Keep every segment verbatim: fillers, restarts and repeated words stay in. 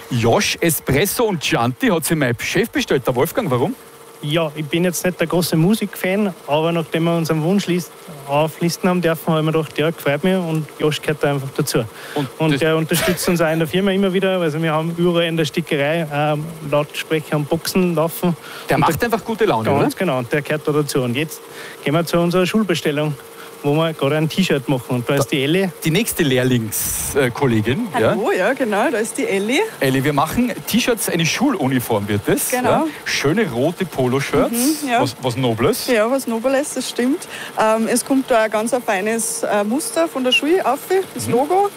Josh, Espresso und Chianti hat sich mein Chef bestellt, der Wolfgang. Warum? Ja, ich bin jetzt nicht der große Musikfan, aber nachdem wir unseren Wunschlist auflisten haben dürfen, habe ich mir gedacht, ja, gefällt mir und Josh gehört da einfach dazu. Und, und der unterstützt uns auch in der Firma immer wieder. Also wir haben überall in der Stickerei ähm, Lautsprecher und Boxen laufen. Der und macht der, einfach gute Laune, ganz oder? Genau, und der gehört da dazu. Und jetzt gehen wir zu unserer Schulbestellung, wo wir gerade ein T-Shirt machen. Und da ist die Elli. Die nächste Lehrlingskollegin. Hallo, ja. ja, genau, da ist die Elli. Elli, wir machen T-Shirts, eine Schuluniform wird das. Genau. Ja. Schöne rote Poloshirts, Mhm, ja. was, was Nobles. Ja, was Nobles, das stimmt. Ähm, es kommt da ein ganz ein feines äh, Muster von der Schule auf, das Mhm. Logo.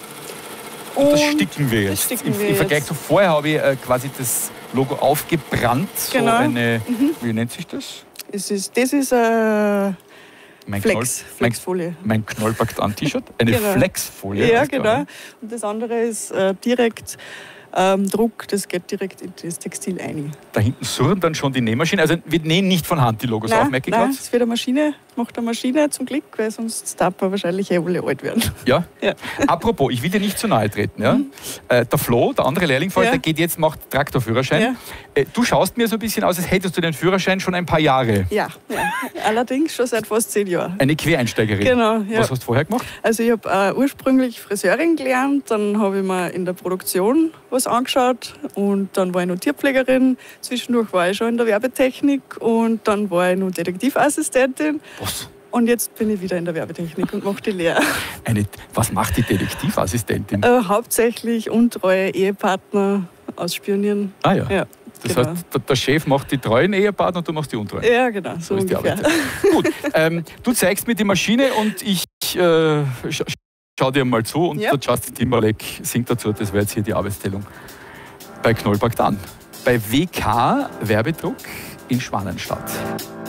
Und das sticken wir das jetzt. sticken Im, wir Im Vergleich jetzt. zu vorher habe ich äh, quasi das Logo aufgebrannt. Genau. So eine, Mhm. wie nennt sich das? Es ist, das ist äh, Mein Flex, Knoll, Flexfolie. Mein, mein Knollpackt an T-Shirt. Eine Genau. Flexfolie. Ja, alles genau. klar. Und das andere ist äh, direkt ähm, Druck, das geht direkt in das Textil ein. Da hinten surren dann schon die Nähmaschinen. Also wir nähen nicht von Hand die Logos auf, merke ich nein, gerade. das wird eine Maschine, macht eine Maschine zum Glück, weil sonst darf man wahrscheinlich eh alle alt werden. Ja? Ja. Apropos, ich will dir nicht zu nahe treten. Ja? Mhm. Äh, der Flo, der andere Lehrling von euch, Ja. der geht jetzt, macht Traktorführerschein. Ja. Äh, du schaust mir so ein bisschen aus, als hättest du den Führerschein schon ein paar Jahre. Ja, ja. Allerdings schon seit fast zehn Jahren. Eine Quereinsteigerin. Genau, ja. Was hast du vorher gemacht? Also ich habe äh, ursprünglich Friseurin gelernt, dann habe ich mir in der Produktion was angeschaut und dann war ich noch Tierpflegerin. Zwischendurch war ich schon in der Werbetechnik und dann war ich noch Detektivassistentin. Was? Und jetzt bin ich wieder in der Werbetechnik und mache die Lehre. Eine, was macht die Detektivassistentin? Äh, hauptsächlich untreue Ehepartner ausspionieren. Ah ja. Ja, Das genau. heißt, der- der Chef macht die treuen Ehepartner und du machst die untreuen. Ja, genau, so, So ist die ungefähr. Arbeit. Gut, ähm, du zeigst mir die Maschine und ich äh, scha schau dir mal zu und Ja. der Justin Timberlake singt dazu. Das wäre jetzt hier die Arbeitsteilung bei Knollpackt an. Bei W K Werbedruck in Schwanenstadt.